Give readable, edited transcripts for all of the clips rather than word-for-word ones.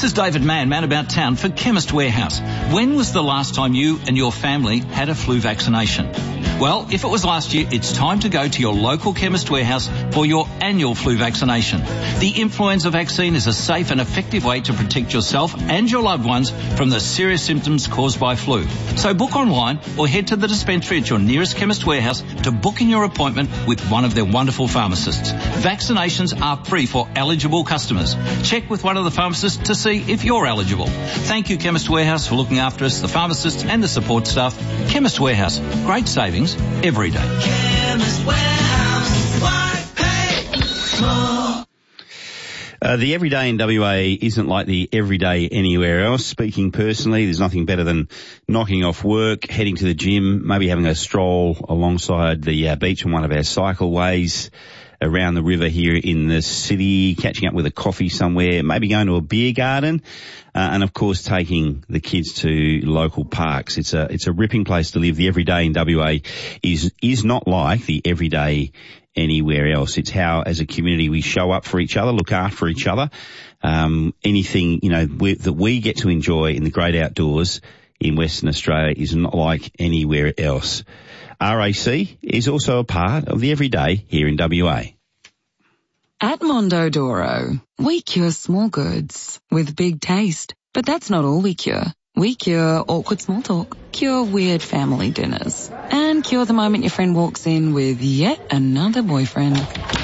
This is David Mann, Man About Town for Chemist Warehouse. When was the last time you and your family had a flu vaccination? Well, if it was last year, it's time to go to your local Chemist Warehouse for your annual flu vaccination. The influenza vaccine is a safe and effective way to protect yourself and your loved ones from the serious symptoms caused by flu. So book online or head to the dispensary at your nearest Chemist Warehouse to book in your appointment with one of their wonderful pharmacists. Vaccinations are free for eligible customers. Check with one of the pharmacists to see if you're eligible. Thank you, Chemist Warehouse, for looking after us, the pharmacists and the support staff. Chemist Warehouse, great savings every day. Chemist Warehouse, why pay more? The everyday in WA isn't like the everyday anywhere else. Speaking personally, there's nothing better than knocking off work, heading to the gym, maybe having a stroll alongside the beach on one of our cycleways, around the river here in the city, catching up with a coffee somewhere, maybe going to a beer garden, and of course taking the kids to local parks. It's a ripping place to live. The everyday in WA is not like the everyday anywhere else. It's how, as a community, we show up for each other, look after each other. Anything, that we get to enjoy in the great outdoors in Western Australia is not like anywhere else. RAC is also a part of the everyday here in WA. At Mondodoro, we cure small goods with big taste. But that's not all we cure. We cure awkward small talk, cure weird family dinners, and cure the moment your friend walks in with yet another boyfriend.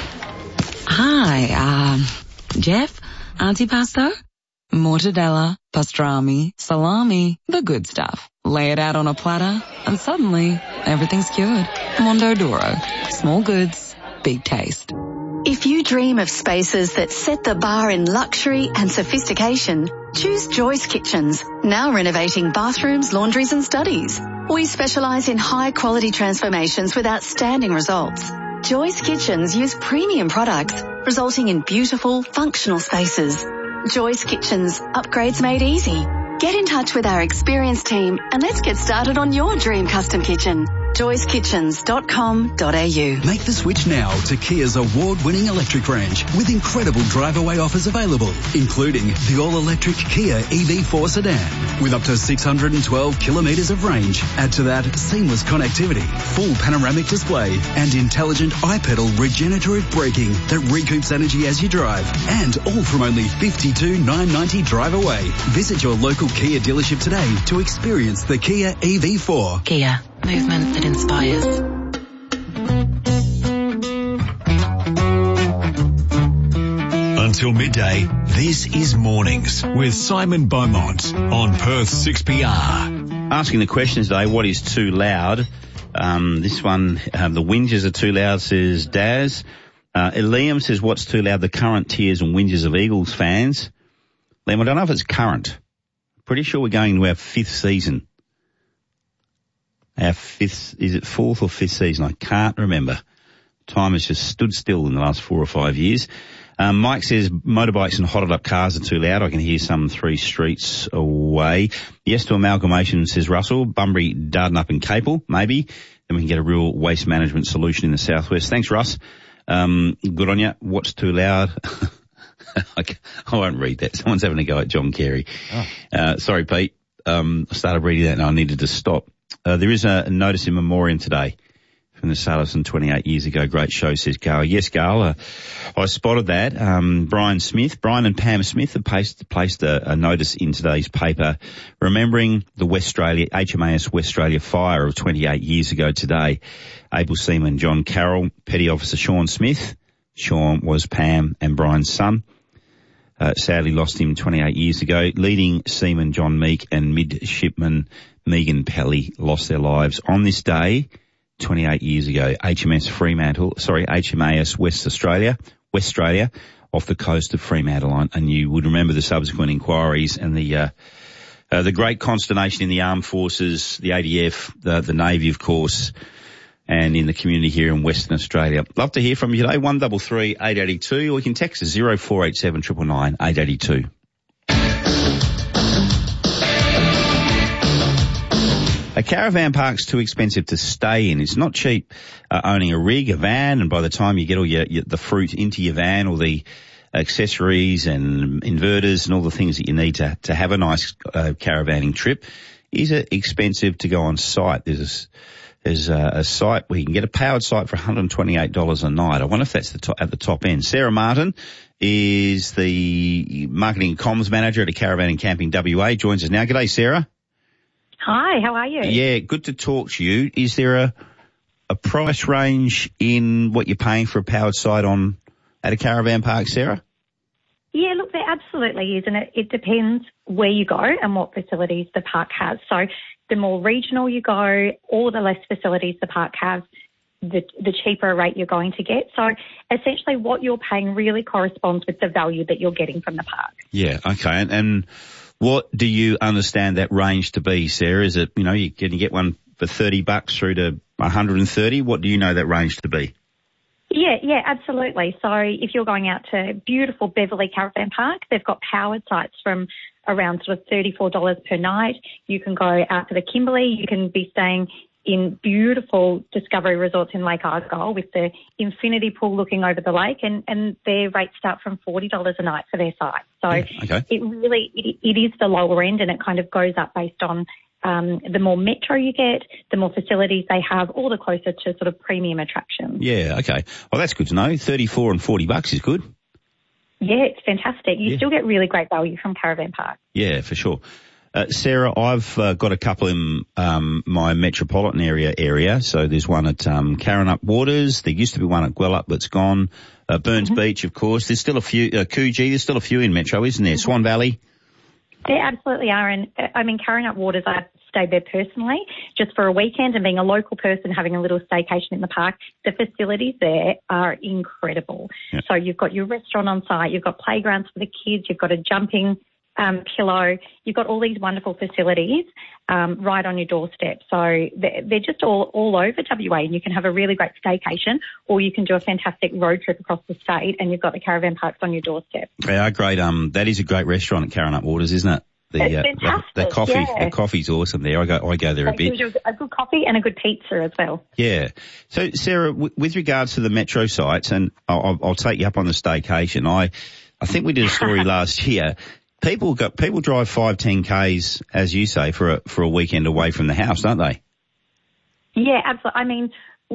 Hi, Jeff, antipasto, mortadella, pastrami, salami, the good stuff. Lay it out on a platter, and suddenly everything's cured. Mondodoro, small goods, big taste. If you dream of spaces that set the bar in luxury and sophistication, choose Joyce Kitchens, now renovating bathrooms, laundries and studies. We specialise in high-quality transformations with outstanding results. Joyce Kitchens use premium products, resulting in beautiful, functional spaces. Joyce Kitchens, upgrades made easy. Get in touch with our experienced team and let's get started on your dream custom kitchen. joycekitchens.com.au. Make the switch now to Kia's award-winning electric range with incredible drive-away offers available, including the all-electric Kia EV4 sedan with up to 612 kilometres of range. Add to that seamless connectivity, full panoramic display and intelligent iPedal regenerative braking that recoups energy as you drive, and all from only $52,990 drive away. Visit your local Kia dealership today to experience the Kia EV4. Kia, movement that inspires. Until midday, this is Mornings with Simon Beaumont on Perth 6PR. Asking the question today, what is too loud? This one, the whinges are too loud, says Daz. Liam says, what's too loud? The current tears and whinges of Eagles fans. Liam, I don't know if it's current. Pretty sure we're going to our fifth season. Our fifth, is it fourth or fifth season? I can't remember. Time has just stood still in the last 4 or 5 years. Mike says motorbikes and hotted up cars are too loud. I can hear some 3 streets away. Yes to amalgamation, says Russell. Bunbury, Dardanup and Capel, maybe. Then we can get a real waste management solution in the southwest. Thanks, Russ. Good on you. What's too loud? I won't read that. Someone's having a go at John Kerry. Oh. Sorry, Pete. I started reading that and I needed to stop. There is a notice in memoriam today from the Salison 28 years ago. Great show, says Gail. Yes, Gail, I spotted that. Brian and Pam Smith have placed a notice in today's paper remembering the HMAS West Australia fire of 28 years ago today. Able Seaman John Carroll, Petty Officer Sean Smith. Sean was Pam and Brian's son. Sadly lost him 28 years ago. Leading Seaman John Meek and Midshipman Megan Pelly lost their lives on this day 28 years ago. HMAS West Australia off the coast of Fremantle. And you would remember the subsequent inquiries and the great consternation in the armed forces, the ADF, the Navy, of course, and in the community here in Western Australia. Love to hear from you today, 133 882, or you can text us 0487 999 882. A caravan park's too expensive to stay in. It's not cheap owning a rig, a van, and by the time you get all the fruit into your van or the accessories and inverters and all the things that you need to have a nice caravanning trip. Is it expensive to go on site? There's a site where you can get a powered site for $128 a night. I wonder if that's at the top end. Sarah Martin is the marketing and comms manager at a Caravan and Camping WA. Joins us now. G'day, Sarah. Hi, how are you? Yeah, good to talk to you. Is there a price range in what you're paying for a powered site at a caravan park, Sarah? Yeah, look, there absolutely is, and it depends where you go and what facilities the park has. So the more regional you go, or the less facilities the park has, the cheaper a rate you're going to get. So essentially what you're paying really corresponds with the value that you're getting from the park. Yeah, okay. And what do you understand that range to be, Sarah? Is it, you can get one for $30 through to $130? What do you know that range to be? Yeah, absolutely. So if you're going out to beautiful Beverley Caravan Park, they've got powered sites from around sort of $34 per night. You can go out to the Kimberley. You can be staying in beautiful Discovery Resorts in Lake Argyle with the infinity pool looking over the lake, and their rates start from $40 a night for their site. So okay. It is the lower end, and it kind of goes up based on the more metro you get, the more facilities they have, or the closer to sort of premium attractions. Yeah, okay. Well, that's good to know. $34 and $40 is good. Yeah, it's fantastic. You still get really great value from Caravan Park. Yeah, for sure. Sarah, I've got a couple in my metropolitan area. So there's one at Karrinyup Waters. There used to be one at Gwelup, but it's gone. Burns Beach, of course. There's still a few. Coogee, there's still a few in Metro, isn't there? Swan Valley. There absolutely are. And I mean, Karrinyup Waters, I've stayed there personally just for a weekend, and being a local person having a little staycation in the park, the facilities there are incredible. Yep. So you've got your restaurant on site, you've got playgrounds for the kids, you've got a jumping pillow, you've got all these wonderful facilities right on your doorstep. So they're just all over WA, and you can have a really great staycation, or you can do a fantastic road trip across the state and you've got the caravan parks on your doorstep. Yeah, great. That is a great restaurant at Karrinyup Waters, isn't it? It's fantastic. The coffee's awesome there. I go there a bit. A good coffee and a good pizza as well. Yeah. So Sarah, with regards to the metro sites, and I'll take you up on the staycation. I think we did a story last year. People drive 5-10 Ks, as you say, for a weekend away from the house, don't they? Yeah, absolutely. I mean,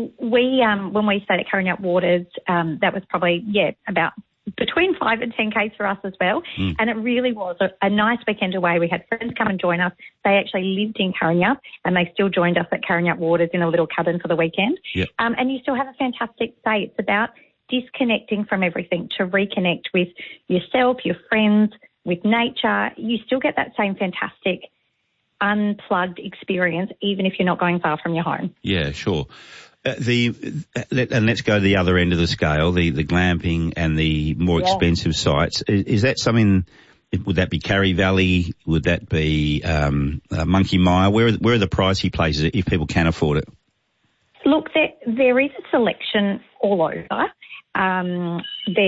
we when we stayed at Karrinyup Waters, that was probably about between 5 and 10 Ks for us as well. And it really was a nice weekend away. We had friends come and join us. They actually lived in Karrinyup, and they still joined us at Karrinyup Waters in a little cabin for the weekend. Yep. And you still have a fantastic stay. It's about disconnecting from everything to reconnect with yourself, your friends, with nature. You still get that same fantastic unplugged experience, even if you're not going far from your home. Yeah, sure. And let's go to the other end of the scale, the glamping and the more expensive sites. Is that something? Would that be Carry Valley? Would that be Monkey Mire? Where are the pricey places if people can afford it? Look, there is a selection all over. Down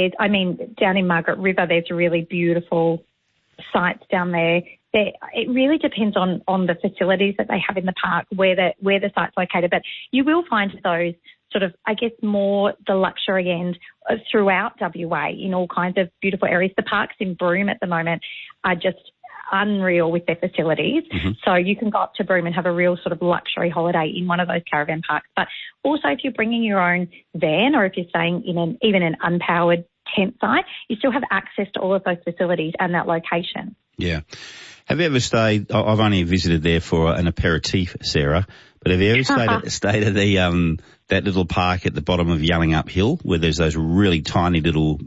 in Margaret River, there's really beautiful sites down there. It really depends on the facilities that they have in the park, where the site's located. But you will find those sort of, I guess, more the luxury end throughout WA in all kinds of beautiful areas. The parks in Broome at the moment are just unreal with their facilities. Mm-hmm. So you can go up to Broome and have a real sort of luxury holiday in one of those caravan parks. But also if you're bringing your own van, or if you're staying in even an unpowered tent site, you still have access to all of those facilities and that location. Yeah. Have you ever stayed? I've only visited there for an aperitif, Sarah. But have you ever stayed at the that little park at the bottom of Yallingup Hill, where there's those really tiny little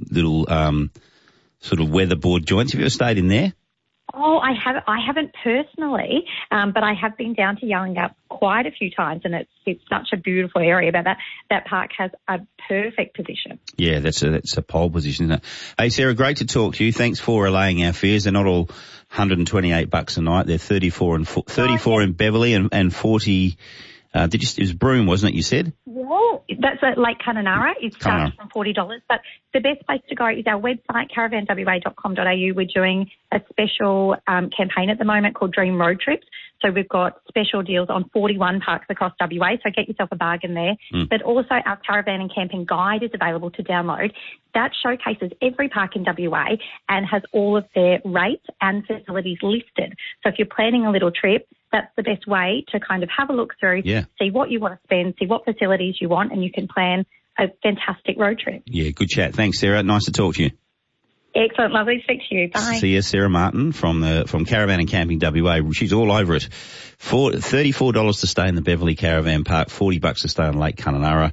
sort of weatherboard joints? Have you ever stayed in there? Oh, I haven't personally, but I have been down to Yallingup quite a few times, and it's such a beautiful area. But that park has a perfect position. Yeah, that's a pole position, isn't it? Hey, Sarah, great to talk to you. Thanks for allaying our fears. They're not all $128 a night. They're 34 in Beverley and 40 It was Broome, wasn't it, you said? Well, that's at Lake Kununurra. It starts from $40. But the best place to go is our website, caravanwa.com.au. We're doing a special campaign at the moment called Dream Road Trips. So we've got special deals on 41 parks across WA, so get yourself a bargain there. But also our caravan and camping guide is available to download. That showcases every park in WA and has all of their rates and facilities listed. So if you're planning a little trip, that's the best way to kind of have a look through, see what you want to spend, see what facilities you want, and you can plan a fantastic road trip. Yeah, good chat. Thanks, Sarah. Nice to talk to you. Excellent. Lovely to speak to you. Bye. See you, Sarah Martin from Caravan and Camping WA. She's all over it. $34 to stay in the Beverley Caravan Park, $40 to stay on Lake Kununurra.